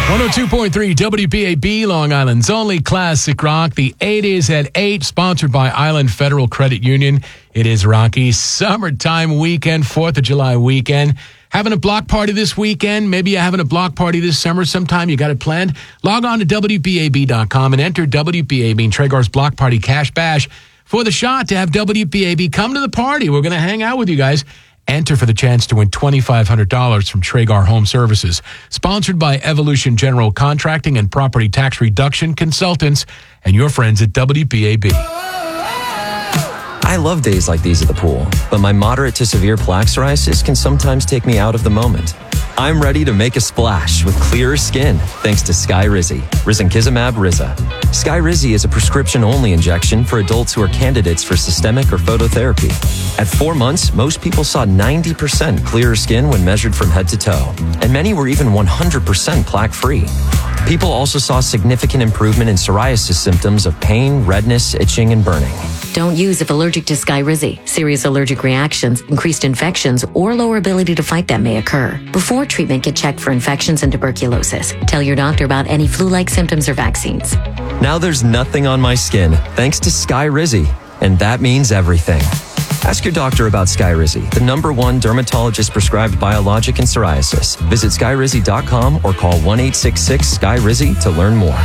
102.3 WBAB, Long Island's only classic rock. The 8 is at 8, sponsored by Island Federal Credit Union. It is Rocky's summertime weekend, 4th of July weekend. Having a block party this weekend? Maybe you're having a block party this summer sometime. You got it planned? Log on to WBAB.com and enter WBAB and Traeger's Block Party Cash Bash for the shot to have WBAB come to the party. We're going to hang out with you guys. Enter for the chance to win $2,500 from Traeger Home Services. Sponsored by Evolution General Contracting and Property Tax Reduction Consultants and your friends at WBAB. I love days like these at the pool, but my moderate to severe plaque psoriasis can sometimes take me out of the moment. I'm ready to make a splash with clearer skin thanks to Skyrizi, Risankizumab Riza. Skyrizi is a prescription-only injection for adults who are candidates for systemic or phototherapy. At 4 months, most people saw 90% clearer skin when measured from head to toe, and many were even 100% plaque-free. People also saw significant improvement in psoriasis symptoms of pain, redness, itching, and burning. Don't use if allergic to Skyrizi. Serious allergic reactions, increased infections, or lower ability to fight them may occur. Before treatment, get checked for infections and tuberculosis. Tell your doctor about any flu-like symptoms or vaccines. Now there's nothing on my skin thanks to Skyrizi, and that means everything. Ask your doctor about Skyrizi, the #1 dermatologist-prescribed biologic in psoriasis. Visit Skyrizi.com or call 1-866-SKY-RIZI to learn more.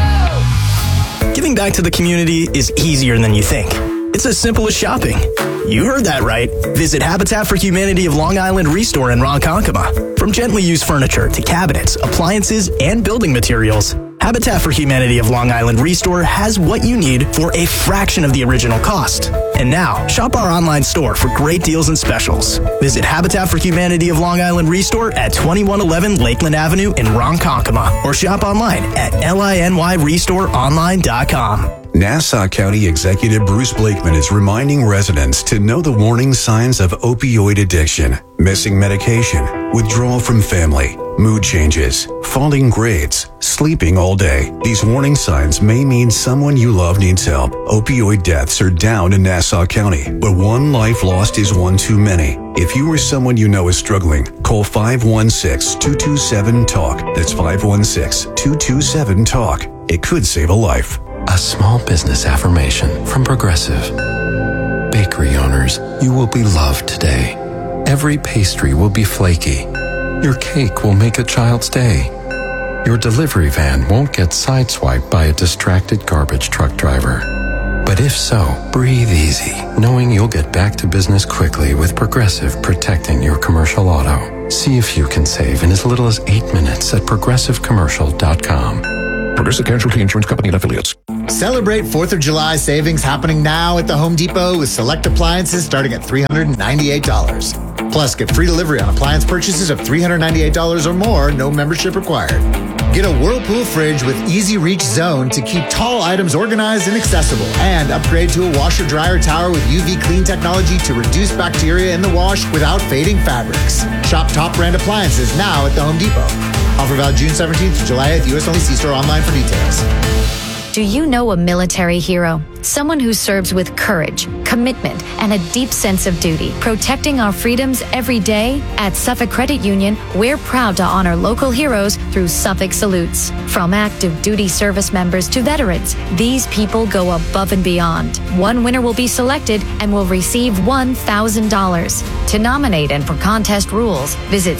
Giving back to the community is easier than you think. It's as simple as shopping. You heard that right. Visit Habitat for Humanity of Long Island Restore in Ronkonkoma. From gently used furniture to cabinets, appliances, and building materials, Habitat for Humanity of Long Island Restore has what you need for a fraction of the original cost. And now, shop our online store for great deals and specials. Visit Habitat for Humanity of Long Island Restore at 2111 Lakeland Avenue in Ronkonkoma, or shop online at linyrestoreonline.com. Nassau County Executive Bruce Blakeman is reminding residents to know the warning signs of opioid addiction: missing medication, withdrawal from family, mood changes, falling grades, sleeping all day. These warning signs may mean someone you love needs help. Opioid deaths are down in Nassau County, but one life lost is one too many. If you or someone you know is struggling, call 516-227-TALK. That's 516-227-TALK. It could save a life. A small business affirmation from Progressive. Bakery owners, you will be loved today. Every pastry will be flaky. Your cake will make a child's day. Your delivery van won't get sideswiped by a distracted garbage truck driver. But if so, breathe easy, knowing you'll get back to business quickly with Progressive protecting your commercial auto. See if you can save in as little as 8 minutes at progressivecommercial.com. Progressive Casualty Insurance Company and Affiliates. Celebrate 4th of July savings happening now at the Home Depot with select appliances starting at $398. Plus, get free delivery on appliance purchases of $398 or more, no membership required. Get a Whirlpool fridge with Easy Reach Zone to keep tall items organized and accessible. And upgrade to a washer-dryer tower with UV clean technology to reduce bacteria in the wash without fading fabrics. Shop top brand appliances now at the Home Depot. Offer valid June 17th to July 8th. U.S. only. See store online for details. Do you know a military hero? Someone who serves with courage, commitment, and a deep sense of duty, protecting our freedoms every day? At Suffolk Credit Union, we're proud to honor local heroes through Suffolk Salutes. From active duty service members to veterans, these people go above and beyond. One winner will be selected and will receive $1,000. To nominate and for contest rules, visit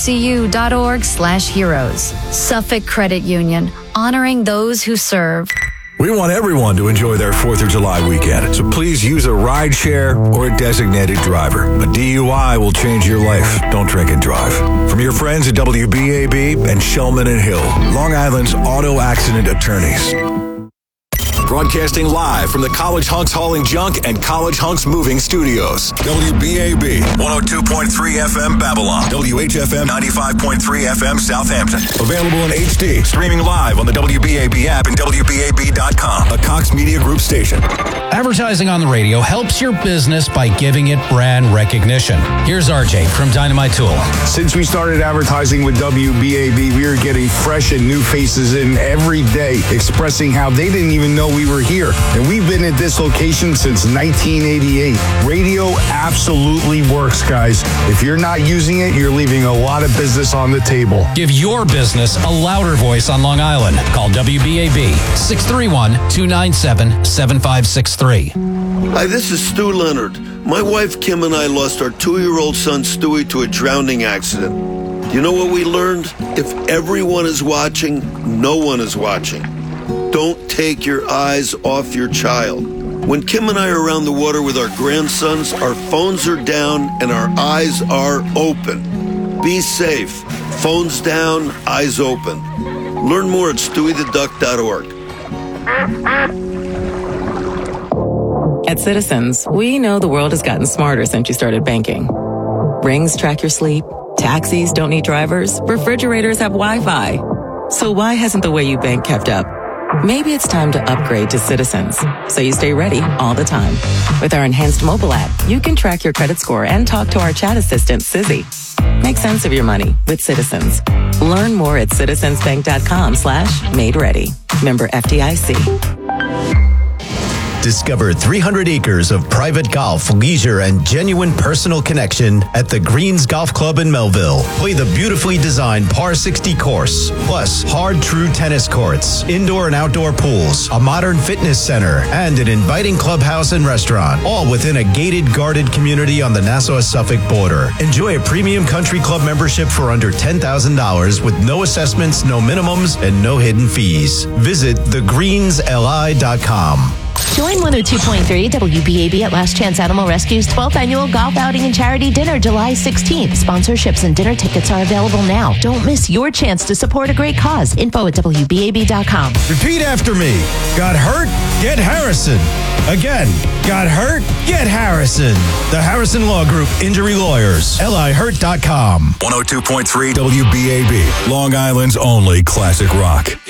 suffolkcu.org/heroes. Suffolk Credit Union, honoring those who serve. We want everyone to enjoy their 4th of July weekend, so please use a ride share or a designated driver. A DUI will change your life. Don't drink and drive. From your friends at WBAB and Shellman and Hill, Long Island's auto accident attorneys. Broadcasting live from the College Hunks Hauling Junk and College Hunks Moving Studios. WBAB 102.3 FM Babylon. WHFM 95.3 FM Southampton. Available in HD. Streaming live on the WBAB app and WBAB.com. A Cox Media Group station. Advertising on the radio helps your business by giving it brand recognition. Here's RJ from Dynamite Tool. Since we started advertising with WBAB, we are getting fresh and new faces in every day, expressing how they didn't even know we we were here. And we've been at this location since 1988. Radio absolutely works, guys. If you're not using it, you're leaving a lot of business on the table. Give your business a louder voice on Long Island. Call WBAB 631-297-7563. Hi, this is Stu Leonard. My wife Kim and I lost our 2-year-old son Stewie to a drowning accident. You know what we learned? If everyone is watching, no one is watching. Don't take your eyes off your child. When Kim and I are around the water with our grandsons, our phones are down and our eyes are open. Be safe. Phones down, eyes open. Learn more at stewietheduck.org. At Citizens, we know the world has gotten smarter since you started banking. Rings track your sleep, taxis don't need drivers, refrigerators have Wi-Fi. So why hasn't the way you bank kept up? Maybe it's time to upgrade to Citizens, so you stay ready all the time. With our enhanced mobile app, you can track your credit score and talk to our chat assistant, Sizzy. Make sense of your money with Citizens. Learn more at citizensbank.com/made ready. Member FDIC. Discover 300 acres of private golf, leisure, and genuine personal connection at the Greens Golf Club in Melville. Play the beautifully designed par 60 course, plus hard true tennis courts, indoor and outdoor pools, a modern fitness center, and an inviting clubhouse and restaurant, all within a gated, guarded community on the Nassau-Suffolk border. Enjoy a premium country club membership for under $10,000 with no assessments, no minimums, and no hidden fees. Visit thegreensli.com. Join 102.3 WBAB at Last Chance Animal Rescue's 12th annual golf outing and charity dinner July 16th. Sponsorships and dinner tickets are available now. Don't miss your chance to support a great cause. Info at WBAB.com. Repeat after me. Got hurt? Get Harrison. Again, got hurt? Get Harrison. The Harrison Law Group Injury Lawyers. LIHurt.com. 102.3 WBAB, Long Island's only classic rock.